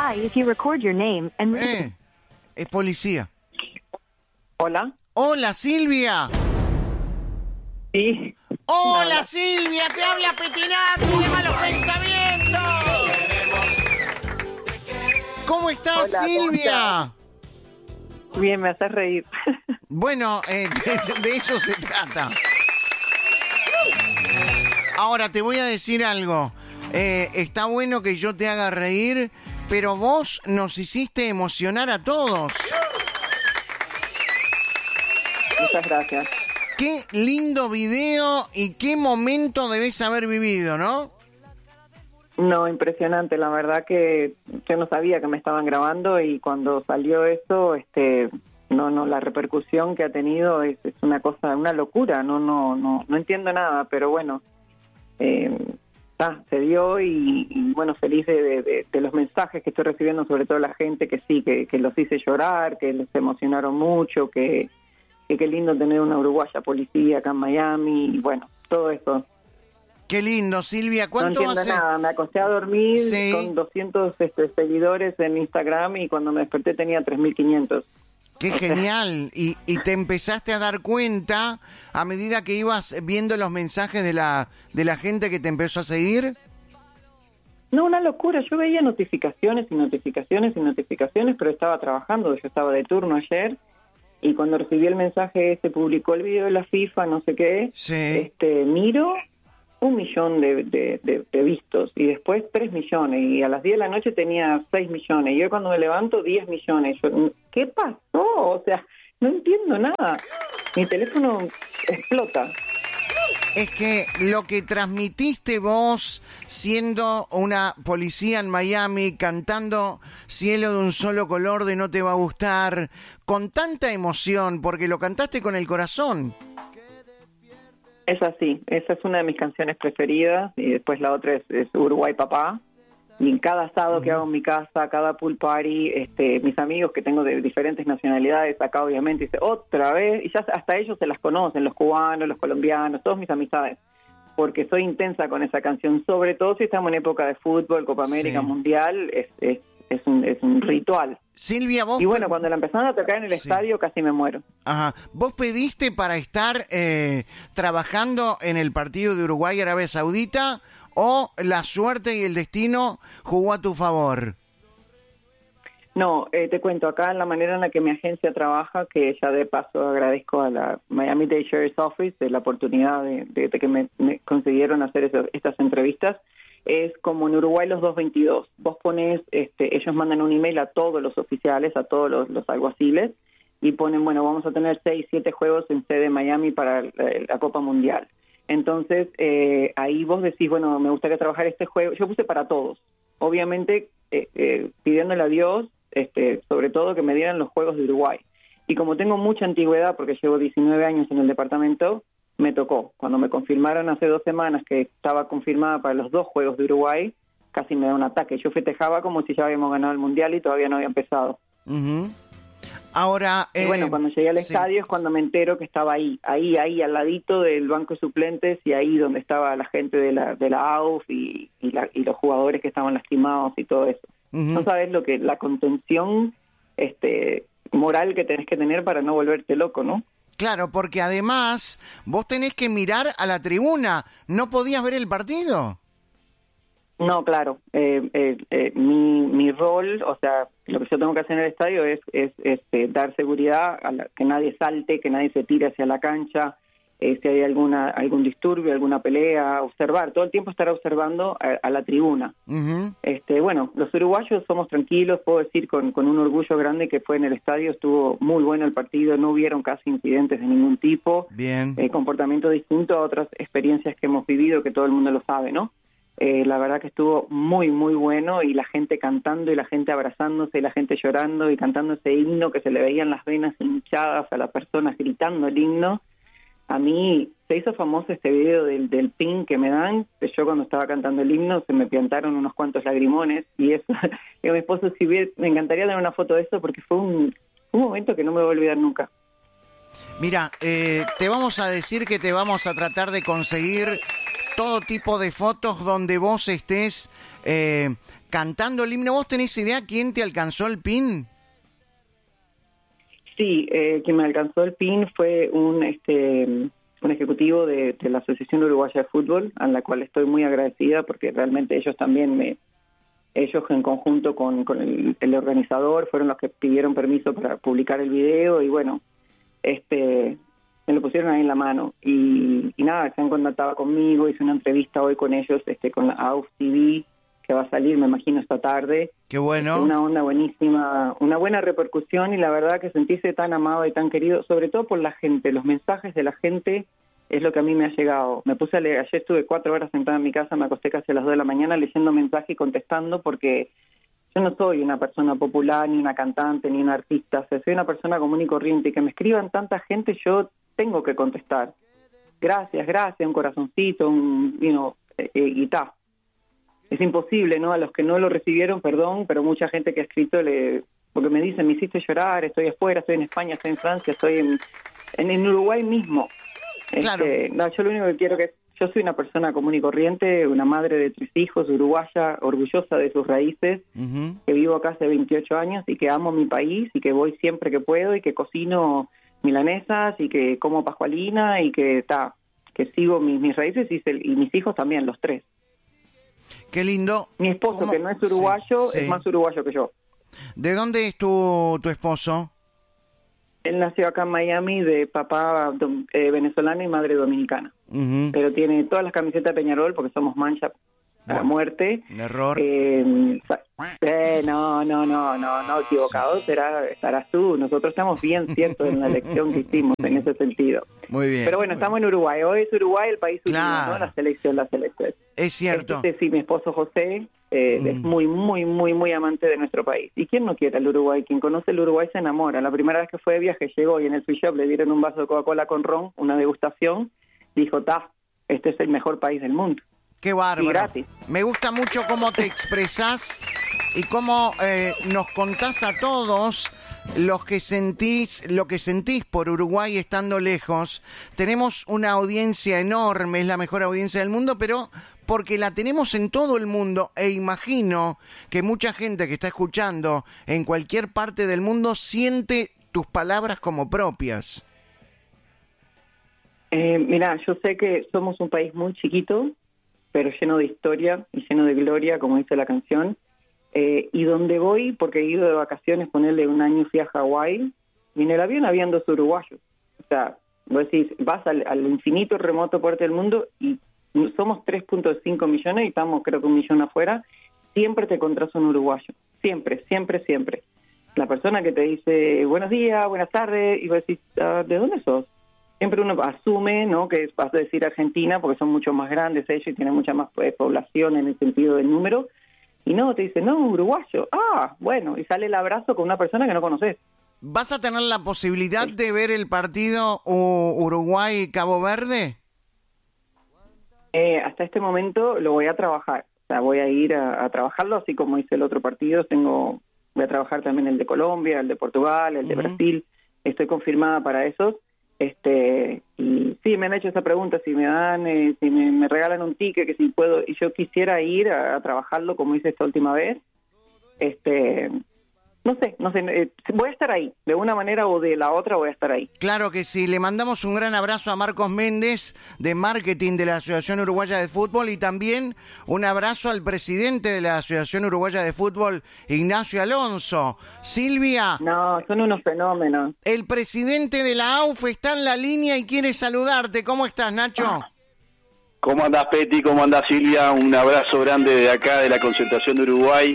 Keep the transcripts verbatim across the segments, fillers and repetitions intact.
Hi, if you record your name and... Eh, es policía. Hola. Hola, Silvia. Sí. Hola, Hola. Silvia, te habla Petinato de Malos Pensamientos. ¿Cómo estás, Hola, ¿cómo Silvia? Bien, me haces reír. Bueno, eh, de, de eso se trata. Ahora te voy a decir algo. Eh, está bueno que yo te haga reír, pero vos nos hiciste emocionar a todos. Muchas gracias. Qué lindo video y qué momento debes haber vivido, ¿no? No, impresionante. La verdad que yo no sabía que me estaban grabando y cuando salió eso, este, no, no, la repercusión que ha tenido es, es una cosa, una locura. No, no, no, no entiendo nada, pero bueno, eh, ah, se dio y, y bueno, feliz de, de, de, de los mensajes que estoy recibiendo, sobre todo la gente que sí, que, que los hice llorar, que les emocionaron mucho, que que qué lindo tener una uruguaya policía acá en Miami, y bueno, todo eso. Qué lindo, Silvia. No ¿Cuánto entiendo hace? nada, me acosté a dormir Sí. con doscientos este, seguidores en Instagram y cuando me desperté tenía tres mil quinientos. Qué O sea, genial. Y, y te empezaste a dar cuenta a medida que ibas viendo los mensajes de la, de la gente que te empezó a seguir. no, una locura, yo veía notificaciones y notificaciones y notificaciones, pero estaba trabajando, yo estaba de turno ayer. Y cuando recibí el mensaje, se publicó el video de la FIFA, no sé qué, Sí. este, miro un millón de, de, de, de vistos y después tres millones y a las diez de la noche tenía seis millones y hoy cuando me levanto diez millones. Yo, ¿qué pasó? O sea, no entiendo nada. Mi teléfono explota. Es que lo que transmitiste vos siendo una policía en Miami, cantando Cielo de un solo color de No te va a gustar, con tanta emoción, porque lo cantaste con el corazón. Es así, esa es una de mis canciones preferidas y después la otra es, es Uruguay Papá. Y en cada asado que hago en mi casa, cada pool party, este, mis amigos que tengo de diferentes nacionalidades, acá obviamente dice otra vez, y ya hasta ellos se las conocen, los cubanos, los colombianos, todos mis amistades, porque soy intensa con esa canción, sobre todo si estamos en época de fútbol, Copa América, Sí. Mundial, es, es, es, un, es un ritual. Silvia, vos... Y bueno, cuando la empezaron a tocar en el Sí. estadio casi me muero. Ajá. ¿Vos pediste para estar eh, trabajando en el partido de Uruguay-Arabia Saudita o la suerte y el destino jugó a tu favor? No, eh, te cuento, acá en la manera en la que mi agencia trabaja, que ya de paso agradezco a la Miami-Dade Sheriff's Office de la oportunidad de, de, de que me, me consiguieron hacer eso, estas entrevistas, es como en Uruguay los doscientos veintidós. Vos pones, este, ellos mandan un email a todos los oficiales, a todos los, los alguaciles, y ponen, bueno, vamos a tener seis, siete juegos en sede de Miami para la, la Copa Mundial. Entonces, eh, ahí vos decís, bueno, me gustaría trabajar este juego. Yo puse para todos, obviamente eh, eh, pidiéndole a Dios, este, sobre todo que me dieran los Juegos de Uruguay. Y como tengo mucha antigüedad, porque llevo diecinueve años en el departamento, me tocó. Cuando me confirmaron hace dos semanas que estaba confirmada para los dos Juegos de Uruguay, casi me da un ataque. Yo festejaba como si ya habíamos ganado el Mundial y todavía no había empezado. Uh-huh. Ahora... Y eh, bueno, cuando llegué al sí. estadio es cuando me entero que estaba ahí, ahí, ahí, al ladito del banco de suplentes y ahí donde estaba la gente de la de la A U F y, y, la, y los jugadores que estaban lastimados y todo eso. Uh-huh. No sabes lo que, la contención este, moral que tenés que tener para no volverte loco, ¿no? Claro, porque además vos tenés que mirar a la tribuna. ¿No podías ver el partido? No, claro. Eh, eh, eh, mi, mi rol, o sea, lo que yo tengo que hacer en el estadio es, es, es eh, dar seguridad, a la, que nadie salte, que nadie se tire hacia la cancha, eh, si hay alguna algún disturbio, alguna pelea, observar, todo el tiempo estar observando a, a la tribuna. Uh-huh. Este, bueno, los uruguayos somos tranquilos, puedo decir con, con un orgullo grande que fue en el estadio, estuvo muy bueno el partido, no hubieron casi incidentes de ningún tipo, Bien. eh, comportamiento distinto a otras experiencias que hemos vivido, que todo el mundo lo sabe, ¿no? Eh, la verdad que estuvo muy, muy bueno y la gente cantando y la gente abrazándose y la gente llorando y cantando ese himno que se le veían las venas hinchadas a las personas gritando el himno. A mí se hizo famoso este video del, del pin que me dan, que yo cuando estaba cantando el himno se me piantaron unos cuantos lagrimones y eso, y a mi esposo si hubiera, me encantaría tener una foto de eso porque fue un, un momento que no me voy a olvidar nunca. Mira, eh, te vamos a decir que te vamos a tratar de conseguir todo tipo de fotos donde vos estés eh, cantando el himno. ¿Vos tenés idea quién te alcanzó el pin? Sí, eh, quien me alcanzó el pin fue un este un ejecutivo de, de la Asociación Uruguaya de Fútbol, a la cual estoy muy agradecida porque realmente ellos también me ellos en conjunto con, con el, el organizador fueron los que pidieron permiso para publicar el video y bueno, este me lo pusieron ahí en la mano y, y nada, se han contactado conmigo, hice una entrevista hoy con ellos, este con la A U F T V, que va a salir, me imagino, esta tarde. Qué bueno. Este, una onda buenísima, una buena repercusión y la verdad que sentirse tan amado y tan querido, sobre todo por la gente, los mensajes de la gente es lo que a mí me ha llegado. Me puse a leer, ayer estuve cuatro horas sentada en mi casa, me acosté casi a las dos de la mañana leyendo mensajes y contestando porque yo no soy una persona popular, ni una cantante, ni una artista, o sea, soy una persona común y corriente y que me escriban tanta gente, yo tengo que contestar. Gracias, gracias, un corazoncito, un, you know, eh, eh, y ta. Es imposible, ¿no? A los que no lo recibieron, perdón, pero mucha gente que ha escrito, le porque me dicen, me hiciste llorar, estoy afuera, estoy en España, estoy en Francia, estoy en, en, en Uruguay mismo. Claro. Este, no, yo lo único que quiero que... Yo soy una persona común y corriente, una madre de tres hijos, uruguaya, orgullosa de sus raíces, uh-huh. que vivo acá hace veintiocho años y que amo mi país y que voy siempre que puedo y que cocino milanesas y que como pascualina y que ta, que sigo mis, mis raíces y, se, y mis hijos también, los tres. Qué lindo. Mi esposo, ¿Cómo? que no es uruguayo, sí, sí. es más uruguayo que yo. ¿De dónde es tu, tu esposo? Él nació acá en Miami de papá eh, venezolano y madre dominicana. Uh-huh. Pero tiene todas las camisetas de Peñarol porque somos mancha a bueno, muerte. Un error. Eh, eh, no, no, no, no, no, equivocado será, estarás tú. Nosotros estamos bien ciertos en la elección que hicimos en ese sentido. Muy bien. Pero bueno, estamos bien. en Uruguay. Hoy es Uruguay el país unido, claro. ¿no? La selección, la selección. Es cierto. Entonces, sí, mi esposo José eh, mm. es muy, muy, muy, muy amante de nuestro país. ¿Y quién no quiere el Uruguay? Quien conoce el Uruguay se enamora. La primera vez que fue de viaje llegó y en el free shop le dieron un vaso de Coca-Cola con ron, una degustación. Dijo, ta, este es el mejor país del mundo. Qué bárbaro. Me gusta mucho cómo te expresás y cómo eh, nos contás a todos los que sentís, lo que sentís por Uruguay estando lejos. Tenemos una audiencia enorme, es la mejor audiencia del mundo, pero porque la tenemos en todo el mundo e imagino que mucha gente que está escuchando en cualquier parte del mundo siente tus palabras como propias. Eh, mira, yo sé que somos un país muy chiquito, pero lleno de historia y lleno de gloria, como dice la canción. Eh, y donde voy, porque he ido de vacaciones, ponerle un año, fui a Hawái, y en el avión habían dos uruguayos. O sea, vos decís, vas al, al infinito remoto parte del mundo y somos tres punto cinco millones y estamos creo que un millón afuera, siempre te encontrás un uruguayo. Siempre, siempre, siempre. La persona que te dice, buenos días, buenas tardes, y vos decís, uh, ¿de dónde sos? Siempre uno asume, ¿no?, que vas a decir Argentina porque son mucho más grandes ellos y tienen mucha más pues, población en el sentido del número. Y no, te dice, no, uruguayo. Ah, bueno, y sale el abrazo con una persona que no conoces. ¿Vas a tener la posibilidad sí. de ver el partido uh, Uruguay-Cabo Verde? Eh, hasta este momento lo voy a trabajar. O sea, voy a ir a, a trabajarlo, así como hice el otro partido. Tengo, voy a trabajar también el de Colombia, el de Portugal, el de uh-huh. Brasil. Estoy confirmada para esos. Este, y sí, me han hecho esa pregunta, si me dan, eh, si me, me regalan un ticket, que si puedo, y yo quisiera ir a, a trabajarlo como hice esta última vez, este, no sé, no sé, eh, voy a estar ahí, de una manera o de la otra voy a estar ahí. Claro que sí, le mandamos un gran abrazo a Marcos Méndez, de Marketing de la Asociación Uruguaya de Fútbol, y también un abrazo al presidente de la Asociación Uruguaya de Fútbol, Ignacio Alonso. Silvia. No, son unos fenómenos. El presidente de la A U F está en la línea y quiere saludarte. ¿Cómo estás, Nacho? ¿Cómo andás, Peti? ¿Cómo andás, Silvia? Un abrazo grande de acá, de la concentración de Uruguay.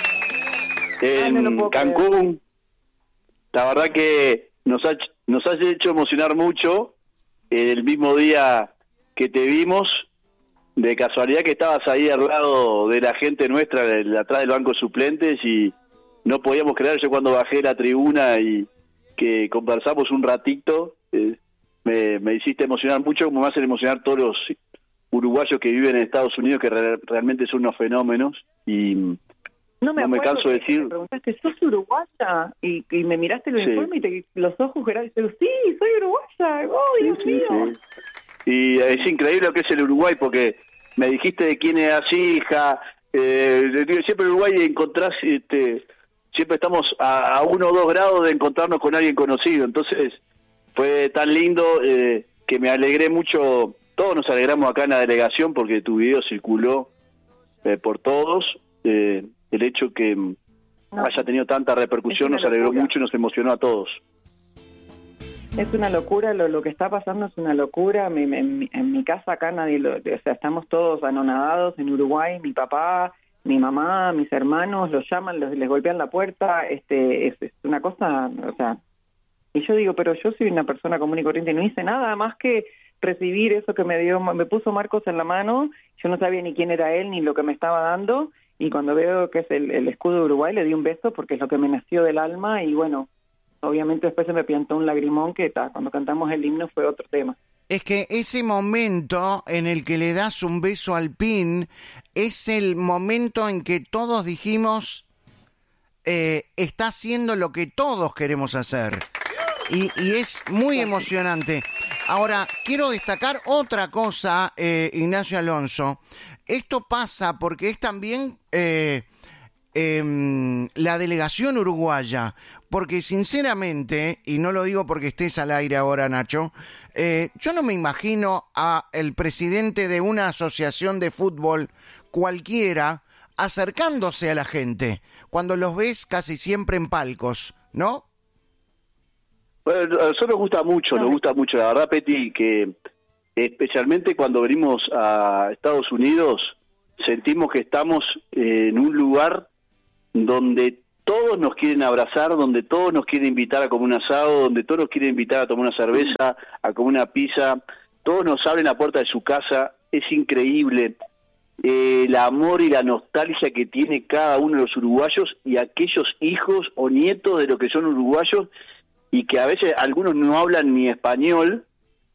En Ay, no Cancún, creer. La verdad que nos ha, nos ha hecho emocionar mucho el mismo día que te vimos, de casualidad que estabas ahí al lado de la gente nuestra, de, atrás del banco de suplentes, y no podíamos creer, yo cuando bajé de la tribuna y que conversamos un ratito, eh, me, me hiciste emocionar mucho, como me hacen emocionar todos los uruguayos que viven en Estados Unidos, que re, realmente son unos fenómenos, y... No me, no me canso de decir. Me preguntaste, ¿sos uruguaya? Y, y me miraste el uniforme sí. y te, los ojos girados y digo, sí, soy uruguaya. ¡Oh, Dios sí, mío! Sí, sí. Y es increíble lo que es el Uruguay, porque me dijiste de quién eras hija, eh, siempre en Uruguay encontrás, este, siempre estamos a, a uno o dos grados de encontrarnos con alguien conocido, entonces fue tan lindo eh, que me alegré mucho, todos nos alegramos acá en la delegación porque tu video circuló eh, por todos, eh, el hecho que no. haya tenido tanta repercusión nos alegró mucho y nos emocionó a todos. Es una locura, lo, lo que está pasando es una locura. Mi, en, en mi casa acá nadie lo, o sea, estamos todos anonadados en Uruguay. Mi papá, mi mamá, mis hermanos los llaman, los, les golpean la puerta. Este, es, es una cosa, o sea, y yo digo, pero yo soy una persona común y corriente, no hice nada más que recibir eso que me dio, me puso Marcos en la mano. Yo no sabía ni quién era él ni lo que me estaba dando. Y cuando veo que es el, el escudo de Uruguay, le di un beso porque es lo que me nació del alma y bueno. Obviamente después se me piantó un lagrimón que ta, cuando cantamos el himno fue otro tema. Es que ese momento en el que le das un beso al pin es el momento en que todos dijimos eh, está haciendo lo que todos queremos hacer. Y, y es muy emocionante. Ahora, quiero destacar otra cosa, eh, Ignacio Alonso. Esto pasa porque es también... Eh, Eh, la delegación uruguaya, porque sinceramente, y no lo digo porque estés al aire ahora, Nacho, eh, yo no me imagino a el presidente de una asociación de fútbol cualquiera acercándose a la gente, cuando los ves casi siempre en palcos, ¿no? Bueno, a nosotros nos gusta mucho, nos gusta mucho, la verdad, Peti, que especialmente cuando venimos a Estados Unidos, sentimos que estamos en un lugar donde todos nos quieren abrazar, donde todos nos quieren invitar a comer un asado, donde todos nos quieren invitar a tomar una cerveza, a comer una pizza, todos nos abren la puerta de su casa, es increíble eh, el amor y la nostalgia que tiene cada uno de los uruguayos y aquellos hijos o nietos de los que son uruguayos y que a veces algunos no hablan ni español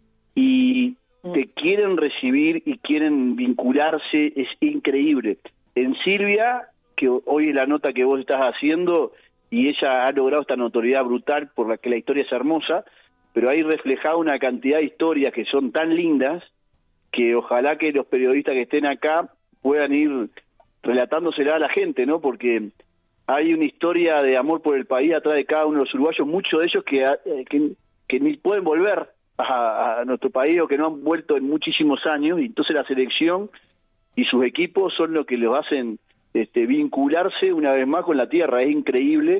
y te quieren recibir y quieren vincularse, es increíble. En Silvia, que hoy es la nota que vos estás haciendo, y ella ha logrado esta notoriedad brutal por la que la historia es hermosa, pero hay reflejada una cantidad de historias que son tan lindas que ojalá que los periodistas que estén acá puedan ir relatándosela a la gente, ¿no? Porque hay una historia de amor por el país atrás de cada uno de los uruguayos, muchos de ellos que, que, que ni pueden volver a, a nuestro país o que no han vuelto en muchísimos años, y entonces la selección y sus equipos son los que los hacen Este, vincularse una vez más con la tierra, es increíble,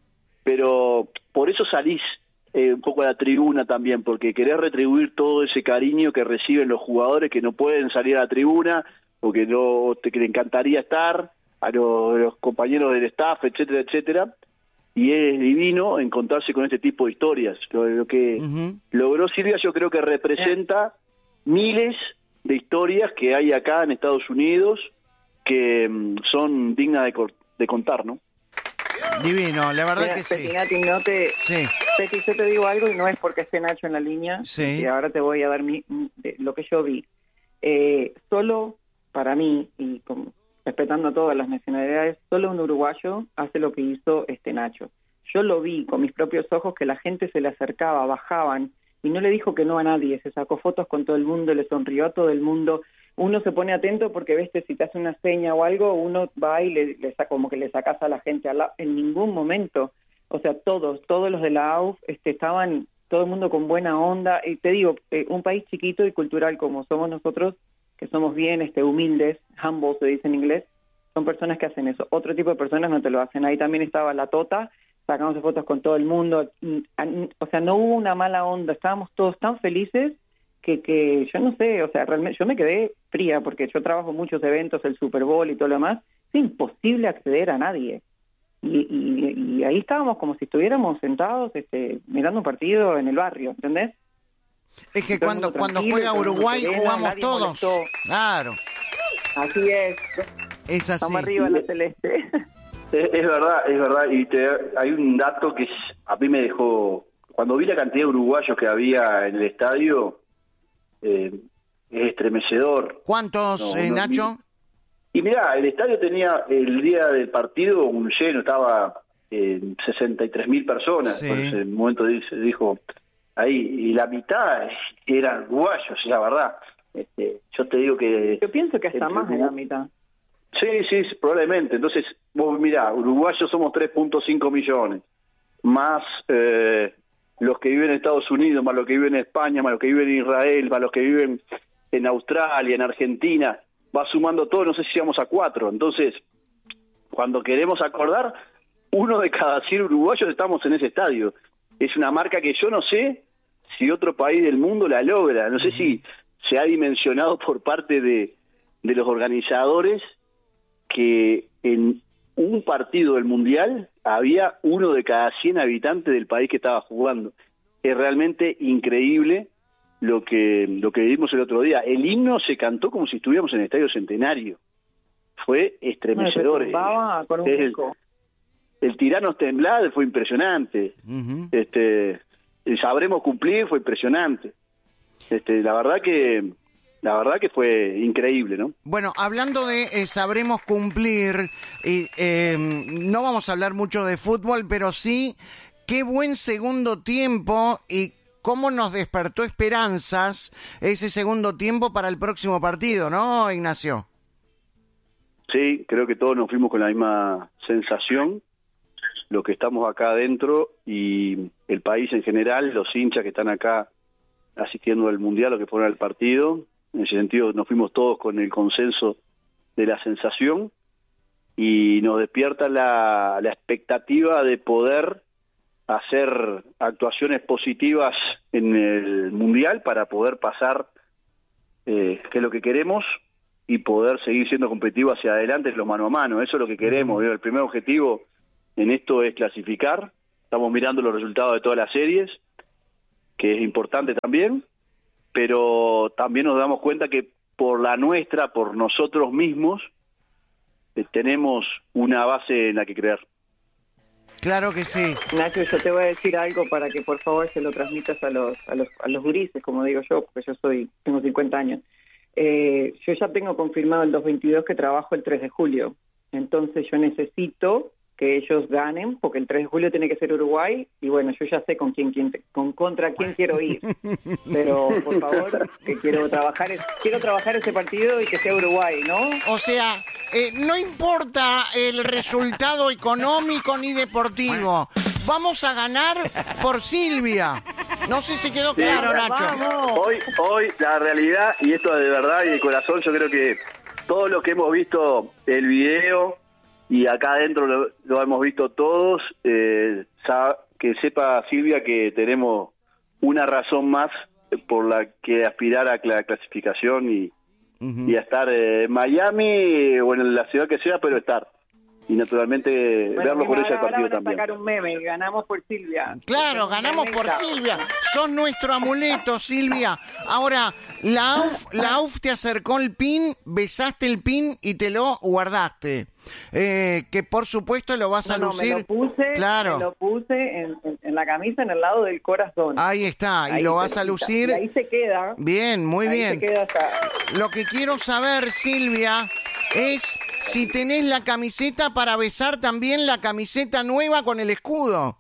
pero por eso salís eh, un poco a la tribuna también, porque querés retribuir todo ese cariño que reciben los jugadores que no pueden salir a la tribuna, o que, no, te, que le encantaría estar, a los, los compañeros del staff, etcétera, etcétera, y es divino encontrarse con este tipo de historias. Lo, lo que uh-huh. logró Silvia yo creo que representa miles de historias que hay acá en Estados Unidos, que um, son dignas de, de contar, ¿no? Divino, la verdad. Mira, que Peti, sí. Nati, no te, sí. Peti, yo te digo algo y no es porque esté Nacho en la línea, sí. y ahora te voy a dar mi, de, lo que yo vi. Eh, solo para mí, y con, respetando a todas las nacionalidades, solo un uruguayo hace lo que hizo este Nacho. Yo lo vi con mis propios ojos, que la gente se le acercaba, bajaban, y no le dijo que no a nadie, se sacó fotos con todo el mundo, le sonrió a todo el mundo. Uno se pone atento porque, ves, si te hace una seña o algo, uno va y le, le saca, como que le sacas a la gente al lado. En ningún momento, o sea, todos, todos los de la A U F este, estaban, todo el mundo con buena onda. Y te digo, eh, un país chiquito y cultural como somos nosotros, que somos bien este, humildes, humble se dice en inglés, son personas que hacen eso. Otro tipo de personas no te lo hacen. Ahí también estaba la Tota, sacamos fotos con todo el mundo. O sea, no hubo una mala onda, estábamos todos tan felices que, que yo no sé, o sea, realmente yo me quedé fría porque yo trabajo en muchos eventos, el Super Bowl y todo lo demás, es imposible acceder a nadie. Y, y, y ahí estábamos como si estuviéramos sentados este, mirando un partido en el barrio, ¿entendés? Es que cuando, cuando juega Uruguay jugamos todos. Molestó. Claro. Así es. Es así. Estamos arriba la celeste. Es, es verdad, es verdad. Y te, hay un dato que a mí me dejó... Cuando vi la cantidad de uruguayos que había en el estadio, eh, es estremecedor. ¿Cuántos, no, eh, no, Nacho? Y, y mirá, el estadio tenía el día del partido un lleno, estaba en eh, sesenta y tres mil personas. Sí. Por ese momento se dijo ahí, y la mitad eran uruguayos, la verdad. Este, yo te digo que... Yo pienso que hasta más de la mitad. Sí, sí, probablemente. Entonces, vos mirá, uruguayos somos tres punto cinco millones, más eh, los que viven en Estados Unidos, más los que viven en España, más los que viven en Israel, más los que viven en Australia, en Argentina, va sumando todo, no sé si llegamos a cuatro. Entonces, cuando queremos acordar, uno de cada cien uruguayos estamos en ese estadio. Es una marca que yo no sé si otro país del mundo la logra. No sé si se ha dimensionado por parte de, de los organizadores que en un partido del Mundial había uno de cada cien habitantes del país que estaba jugando. Es realmente increíble lo que lo que vimos el otro día. El himno se cantó como si estuviéramos en el Estadio Centenario. Fue estremecedor. No, con un el, el Tiranos Temblad fue impresionante. Uh-huh. Este, el Sabremos Cumplir fue impresionante. Este, la verdad que La verdad que fue increíble, ¿no? Bueno, hablando de eh, Sabremos Cumplir, eh, eh, no vamos a hablar mucho de fútbol, pero sí, qué buen segundo tiempo y cómo nos despertó esperanzas ese segundo tiempo para el próximo partido, ¿no, Ignacio? Sí, creo que todos nos fuimos con la misma sensación, los que estamos acá adentro y el país en general, los hinchas que están acá asistiendo al Mundial, los que fueron al partido. En ese sentido nos fuimos todos con el consenso de la sensación y nos despierta la, la expectativa de poder hacer actuaciones positivas en el Mundial para poder pasar, eh, que es lo que queremos, y poder seguir siendo competitivos hacia adelante en los mano a mano. Eso es lo que queremos. El primer objetivo en esto es clasificar. Estamos mirando los resultados de todas las series, que es importante también, pero también nos damos cuenta que por la nuestra, por nosotros mismos, eh, tenemos una base en la que creer. Claro que sí. Nacho, yo te voy a decir algo para que por favor se lo transmitas a los a los, a los gurises, como digo yo, porque yo soy tengo cincuenta años. Eh, yo ya tengo confirmado el dos veintidós que trabajo el tres de julio, entonces yo necesito que ellos ganen, porque el tres de julio tiene que ser Uruguay, y bueno, yo ya sé con quién, quién con contra quién quiero ir, pero por favor, que quiero trabajar quiero trabajar ese partido y que sea Uruguay, ¿no? O sea, eh, no importa el resultado económico ni deportivo, vamos a ganar por Silvia. No sé si quedó claro, sí, Nacho. Vamos. Hoy, hoy la realidad, y esto de verdad y de corazón, yo creo que todos los que hemos visto el video y acá adentro lo, lo hemos visto todos, eh, sa- que sepa Silvia que tenemos una razón más por la que aspirar a la clasificación y, uh-huh. y a estar eh, en Miami o en la ciudad que sea, pero estar. Y naturalmente bueno, verlo por ese partido van a también. Sacar un meme, ganamos por Silvia. Claro, ganamos por Silvia. Sos nuestro amuleto, Silvia. Ahora, la A U F, la A U F te acercó el pin, besaste el pin y te lo guardaste. Eh, que por supuesto lo vas no, a lucir. No, me lo puse, claro. me lo puse en, en, en la camisa en el lado del corazón. Ahí está, y ahí lo vas a lucir. Y ahí se queda. Bien, muy ahí bien. Se queda hasta... Lo que quiero saber, Silvia, es si tenés la camiseta para besar también la camiseta nueva con el escudo.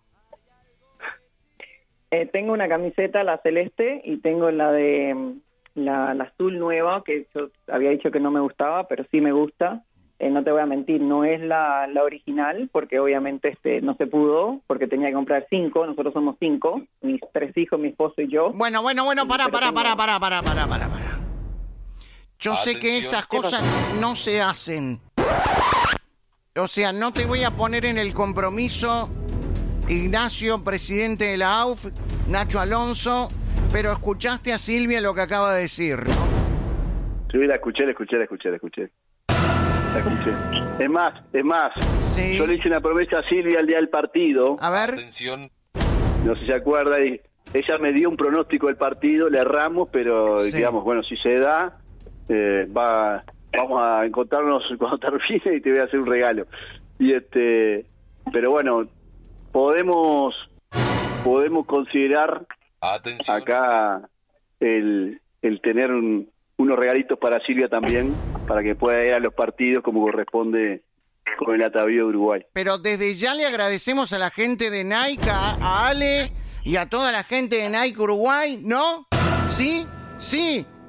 Eh, tengo una camiseta, la celeste, y tengo la de la, la azul nueva, que yo había dicho que no me gustaba, pero sí me gusta. Eh, no te voy a mentir, no es la, la original, porque obviamente este no se pudo, porque tenía que comprar cinco, nosotros somos cinco, mis tres hijos, mi esposo y yo. Bueno, bueno, bueno, pará, pará, pará, pará, pará, pará, pará, pará. Yo Atención. sé que estas cosas no se hacen. O sea, no te voy a poner en el compromiso, Ignacio, presidente de la A U F, Nacho Alonso, pero escuchaste a Silvia lo que acaba de decir, ¿no? Sí, la escuché, la escuché, la escuché, la escuché. La escuché. Es más, es más, sí. Yo le hice una promesa a Silvia el día del partido. A ver. Atención. No sé si se acuerda, y ella me dio un pronóstico del partido, le erramos, pero sí. digamos, bueno, si se da, eh, va... vamos a encontrarnos cuando termine y te voy a hacer un regalo. Y este, pero bueno, podemos podemos considerar Atención. acá el, el tener un, unos regalitos para Silvia también, para que pueda ir a los partidos como corresponde con el atavío de Uruguay. Pero desde ya le agradecemos a la gente de Nike, a, a Ale y a toda la gente de Nike Uruguay, ¿no? ¿Sí? Sí.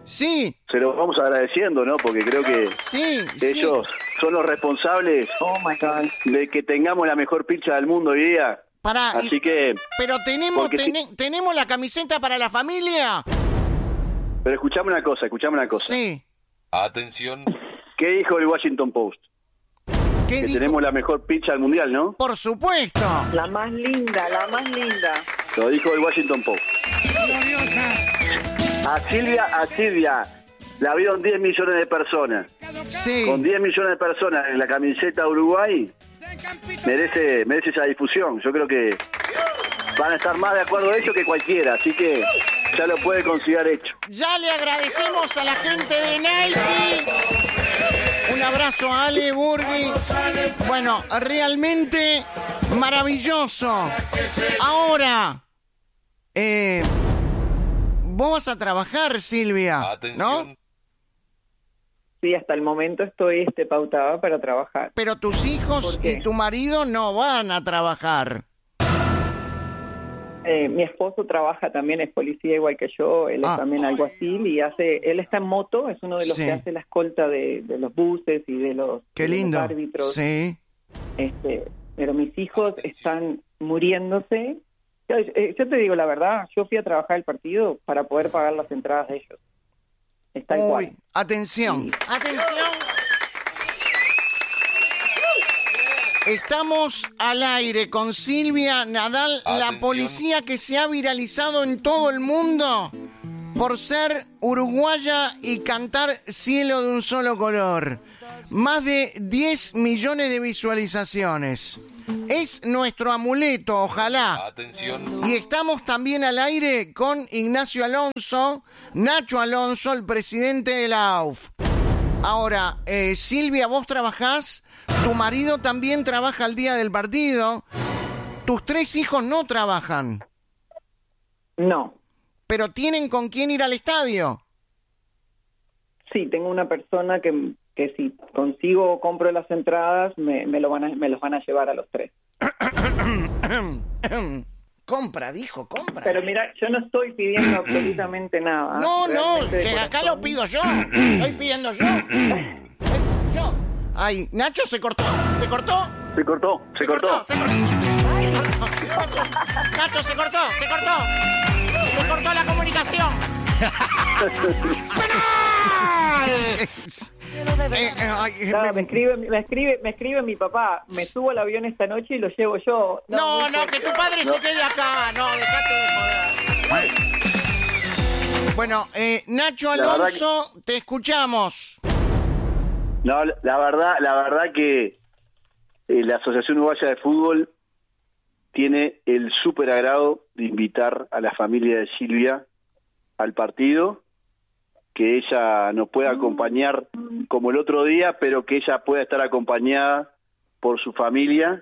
Sí. Se los vamos agradeciendo, ¿no? Porque creo que sí, ellos sí. son los responsables oh my God. de que tengamos la mejor pincha del mundo hoy día. Pará, Así y, que... Pero tenemos ten, si, tenemos la camiseta para la familia. Pero escuchame una cosa, escuchame una cosa. Sí. Atención. ¿Qué dijo el Washington Post? ¿Qué que dijo? Tenemos la mejor pincha del mundial, ¿no? Por supuesto. La más linda, la más linda. Lo dijo el Washington Post. Gloriosa. A Silvia, a Silvia, la vieron diez millones de personas. Sí. Con diez millones de personas en la camiseta de Uruguay, merece, merece esa difusión. Yo creo que van a estar más de acuerdo de ello que cualquiera, así que ya lo puede considerar hecho. Ya le agradecemos a la gente de Nike. Un abrazo a Ale Burgi. Bueno, realmente maravilloso. Ahora, eh, vos vas a trabajar, Silvia, Atención. ¿no? Sí, hasta el momento estoy este, pautada para trabajar. Pero tus hijos ¿Por qué? y tu marido no van a trabajar. Eh, mi esposo trabaja también, es policía igual que yo, él Ah. es también alguacil y hace, él está en moto, es uno de los Sí. que hace la escolta de, de los buses y de los, Qué de los lindo. árbitros. Sí. Este, pero mis hijos Atención. están muriéndose. Yo, eh, yo te digo la verdad, yo fui a trabajar el partido para poder pagar las entradas de ellos. Está Uy, igual. atención. Sí. Atención. Estamos al aire con Silvia Nadal, la Atención. policía que se ha viralizado en todo el mundo por ser uruguaya y cantar Cielo de un solo color. Más de diez millones de visualizaciones. Es nuestro amuleto, ojalá. Atención. Y estamos también al aire con Ignacio Alonso, Nacho Alonso, el presidente de la A U F. Ahora, eh, Silvia, vos trabajás, tu marido también trabaja el día del partido, tus tres hijos no trabajan, No, pero tienen con quién ir al estadio. sí, tengo una persona que, que si consigo o compro las entradas, me, me, lo van a, me los van a llevar a los tres. Compra, dijo, compra. Pero mira, yo no estoy pidiendo absolutamente nada. No, no, Realmente de que acá corazón. lo pido yo. Estoy pidiendo yo. Estoy- yo. Ay, Nacho se cortó, se cortó. Se cortó, se, cortó. Se cortó. Nacho, Nacho, se cortó, se cortó. Se cortó la comunicación. Eh, eh, ay, eh, Nada, me- me escribe, me escribe, me escribe mi papá. Me subo al avión esta noche y lo llevo yo. No, muy no, fuerte. que tu padre se quede acá. No, dejate de joder. Bueno, eh, Nacho La verdad Alonso, te escuchamos. No, la verdad, la verdad que eh, la Asociación Uruguaya de Fútbol tiene el súper agrado de invitar a la familia de Silvia al partido, que ella nos pueda acompañar como el otro día, pero que ella pueda estar acompañada por su familia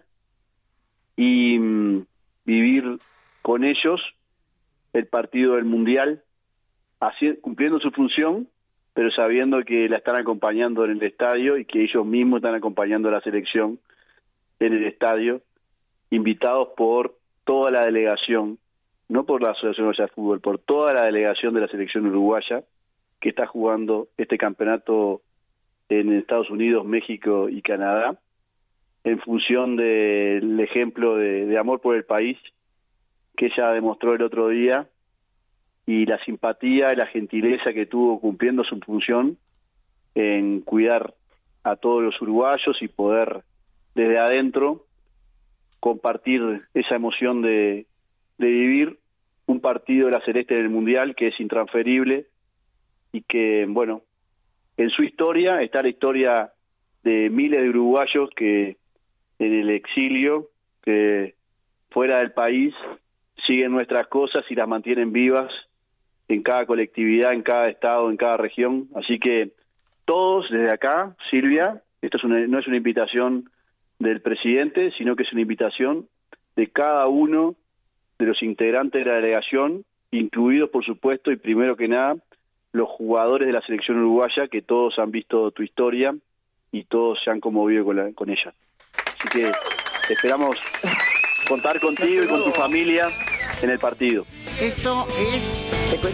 y mm, vivir con ellos el partido del Mundial, así, cumpliendo su función, pero sabiendo que la están acompañando en el estadio y que ellos mismos están acompañando a la selección en el estadio, invitados por toda la delegación, no por la Asociación Uruguaya de Fútbol, por toda la delegación de la selección uruguaya que está jugando este campeonato en Estados Unidos, México y Canadá, en función del ejemplo de, de amor por el país que ella demostró el otro día y la simpatía y la gentileza que tuvo cumpliendo su función en cuidar a todos los uruguayos y poder desde adentro compartir esa emoción de, de vivir un partido de la Celeste en el Mundial que es intransferible y que, bueno, en su historia está la historia de miles de uruguayos que en el exilio, que fuera del país, siguen nuestras cosas y las mantienen vivas en cada colectividad, en cada estado, en cada región. Así que todos desde acá, Silvia, esto es una, no es una invitación del presidente, sino que es una invitación de cada uno de los integrantes de la delegación, incluidos, por supuesto, y primero que nada, los jugadores de la selección uruguaya, que todos han visto tu historia y todos se han conmovido con, la, con ella. Así que esperamos contar contigo y con tu familia en el partido. Esto es... Te cuento,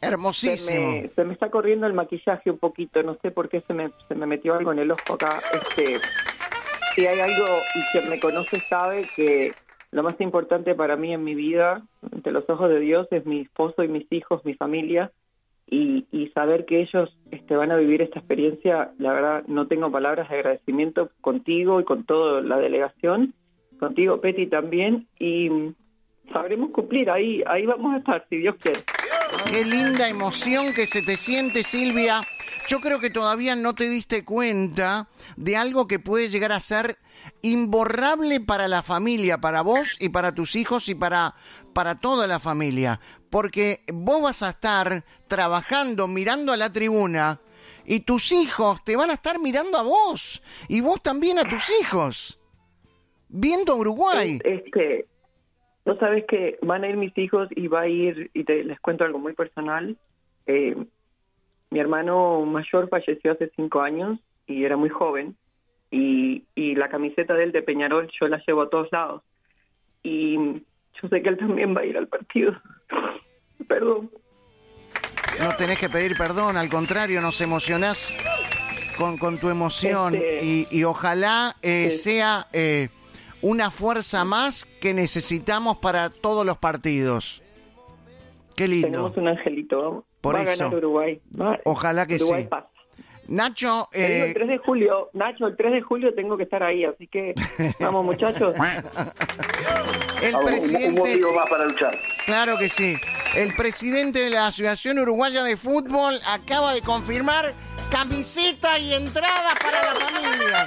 Hermosísimo. Se me, se me está corriendo el maquillaje un poquito, no sé por qué se me, se me metió algo en el ojo acá. Este, si hay algo, y quien me conoce sabe que lo más importante para mí en mi vida, ante los ojos de Dios, es mi esposo y mis hijos, mi familia, y, y saber que ellos este, van a vivir esta experiencia. La verdad, no tengo palabras de agradecimiento contigo y con toda la delegación, contigo, Peti, también, y sabremos cumplir, ahí, ahí vamos a estar, si Dios quiere. Qué linda emoción que se te siente, Silvia. Yo creo que todavía no te diste cuenta de algo que puede llegar a ser imborrable para la familia, para vos y para tus hijos y para, para toda la familia. Porque vos vas a estar trabajando, mirando a la tribuna, y tus hijos te van a estar mirando a vos, y vos también a tus hijos, viendo a Uruguay. Este... No sabes que van a ir mis hijos y va a ir, y te, les cuento algo muy personal. Eh, mi hermano mayor falleció hace cinco años y era muy joven. Y, y la camiseta de él de Peñarol yo la llevo a todos lados. Y yo sé que él también va a ir al partido. Perdón. No tenés que pedir perdón, al contrario, nos emocionás con, con tu emoción. Este, y, y ojalá eh, sí. sea... Eh, una fuerza más que necesitamos para todos los partidos. Qué lindo. Tenemos un angelito. Por Va eso. a ganar Uruguay. Va. Ojalá que Uruguay sí. Pasa. Nacho... Eh... El tres de julio, Nacho, el tres de julio tengo que estar ahí, así que vamos, muchachos. El vamos, presidente... Un motivo más para luchar. Claro que sí. El presidente de la Asociación Uruguaya de Fútbol acaba de confirmar camiseta y entrada para la familia.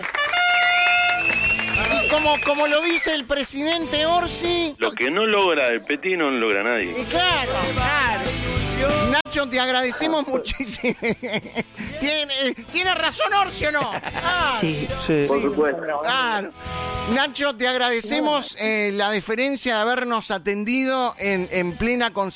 Y como, como lo dice el presidente Orsi... Lo que no logra el Peti no lo logra nadie. Y claro, claro. Nacho, te agradecemos muchísimo. ¿Tiene, ¿Tiene razón Orsi o no? Ah, sí. sí. Por supuesto. Claro. Nacho, te agradecemos eh, la deferencia de habernos atendido en, en plena concentración.